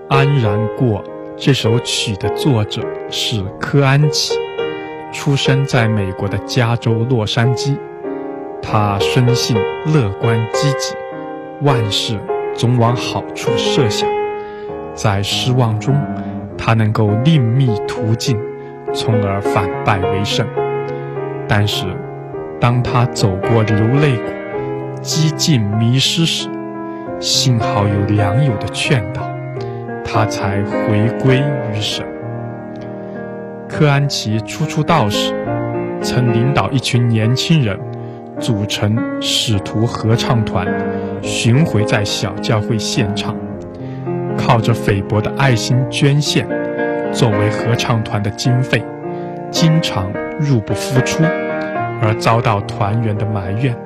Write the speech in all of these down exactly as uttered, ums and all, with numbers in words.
安然过》这首曲的作者是柯安琪，出生在美国的加州洛杉矶。他生性乐观积极，万事总往好处设想，在失望中他能够另觅途径，从而反败为胜。但是当他走过流泪谷，几近迷失时，幸好有良友的劝导，他才回归于神。柯安琪初出道时，曾领导一群年轻人组成使徒合唱团，巡回在小教会献唱，靠着菲薄的爱心捐献作为合唱团的经费，经常入不敷出，而遭到团员的埋怨。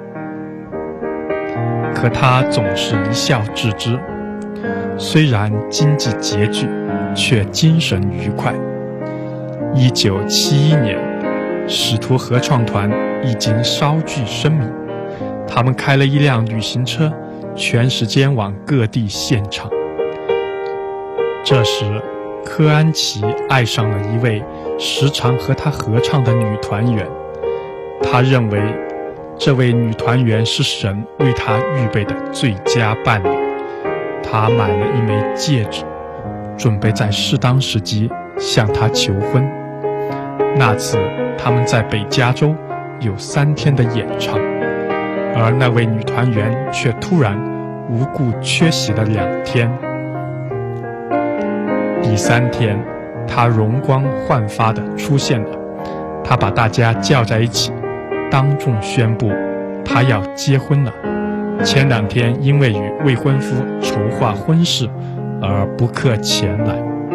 可他总是一笑置之，虽然经济拮据，却精神愉快。一九七一年，使徒合唱团已经稍具声名，他们开了一辆旅行车，全时间往各地献唱。这时柯安琪爱上了一位时常和他合唱的女团员，他认为这位女团员是神为他预备的最佳伴侣。他买了一枚戒指，准备在适当时机向她求婚。那次他们在北加州有三天的演唱，而那位女团员却突然无故缺席了两天。第三天，她容光焕发地出现了，她把大家叫在一起，当众宣布她要结婚了。前两天因为与未婚夫筹划婚事而不克前来。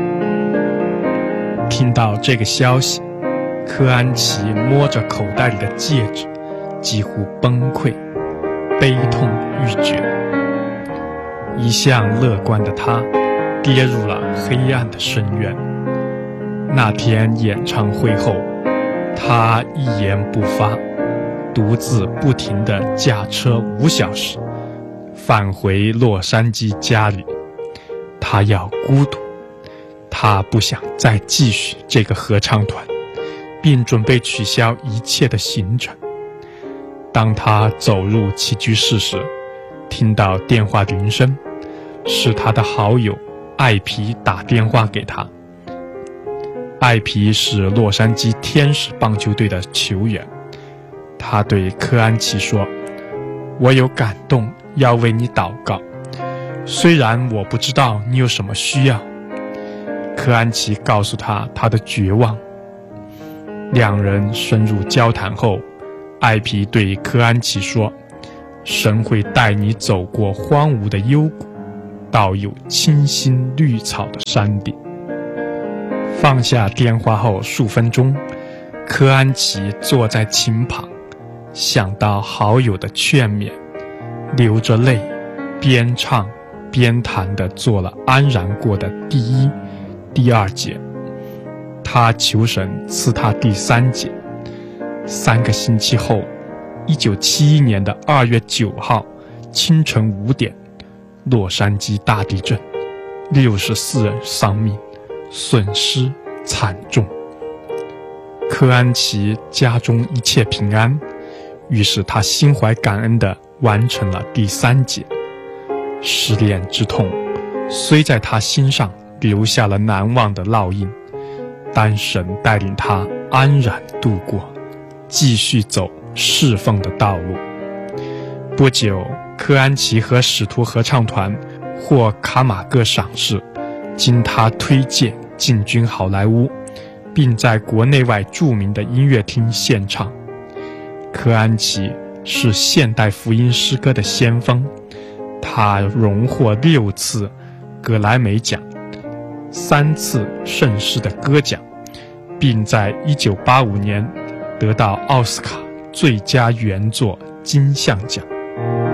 听到这个消息，柯安琪摸着口袋里的戒指，几乎崩溃，悲痛欲绝。一向乐观的他跌入了黑暗的深渊。那天演唱会后，他一言不发，独自不停地驾车五小时返回洛杉矶家里。他要孤独，他不想再继续这个合唱团，并准备取消一切的行程。当他走入起居室时，听到电话铃声，是他的好友艾皮打电话给他。艾皮是洛杉矶天使棒球队的球员，他对柯安琪说：“我有感动，要为你祷告，虽然我不知道你有什么需要。”柯安琪告诉他他的绝望。两人深入交谈后，艾皮对柯安琪说：“神会带你走过荒芜的幽谷，到有清新绿草的山顶。”放下电话后数分钟，柯安琪坐在琴旁，想到好友的劝勉，流着泪，边唱边弹地做了安然过的第一、第二节。他求神赐他第三节。三个星期后，一九七一年的二月九号清晨五点，洛杉矶大地震，六十四人丧命，损失惨重。柯安琪家中一切平安，于是他心怀感恩地完成了第三节。失恋之痛虽在他心上留下了难忘的烙印，但神带领他安然度过，继续走侍奉的道路。不久，柯安琪和使徒合唱团获卡马各赏识，经他推荐进军好莱坞，并在国内外著名的音乐厅献唱。柯安琪是现代福音诗歌的先锋，他荣获六次葛莱美奖，三次圣诗的歌奖，并在一九八五年得到奥斯卡最佳原作金像奖。